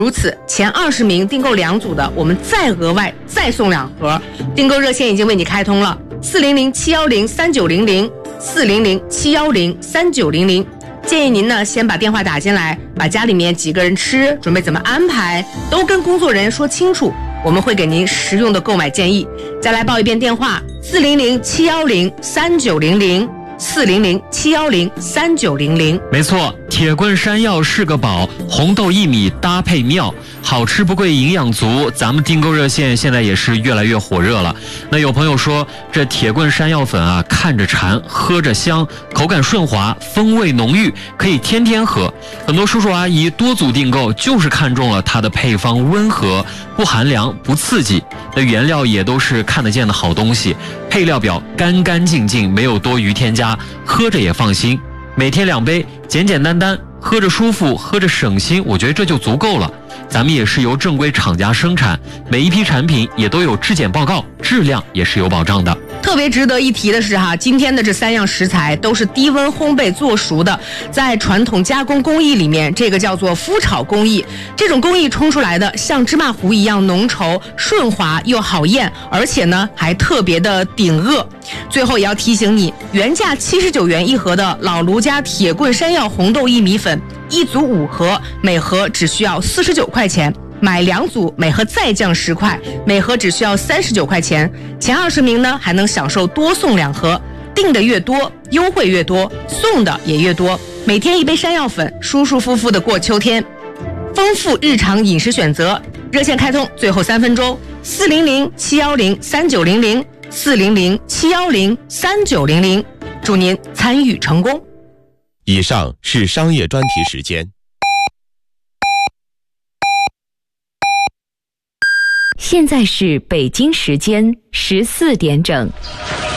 如此，前20名订购2组的，我们额外送2盒。订购热线已经为你开通了，400-710-3900，400-710-3900。建议您呢先把电话打进来，把家里面几个人吃，准备怎么安排，都跟工作人员说清楚，我们会给您实用的购买建议。再来报一遍电话：400-710-3900，400-710-3900。 没错，铁棍山药是个宝，红豆薏米搭配妙，好吃不贵，营养足。咱们订购热线现在也是越来越火热了。那有朋友说，这铁棍山药粉啊，看着馋，喝着香，口感顺滑，风味浓郁，可以天天喝。很多叔叔阿姨多组订购，就是看中了它的配方温和，不寒凉，不刺激。那原料也都是看得见的好东西，配料表干干净净，没有多余添加，喝着也放心。每天2杯，简简单单，喝着舒服，喝着省心，我觉得这就足够了。咱们也是由正规厂家生产，每一批产品也都有质检报告，质量也是有保障的。 特别值得一提的是今天的这3样食材都是低温烘焙做熟的，在传统加工工艺里面，这个叫做麸炒工艺。这种工艺冲出来的像芝麻糊一样浓稠、顺滑又好咽，而且呢还特别的顶饿。最后也要提醒你，原价79元一盒的老卢家铁棍山药红豆薏米粉，1组5盒，每盒只需要49块钱。买2组，每盒再降10块，每盒只需要39块钱。前20名呢，还能享受多送2盒，订的越多，优惠越多，送的也越多。每天1杯山药粉，舒舒服服的过秋天。丰富日常饮食选择，热线开通，最后3分钟，400-710-3900，400-710-3900。祝您参与成功。 以上是商业专题时间。 现在是北京时间14点整。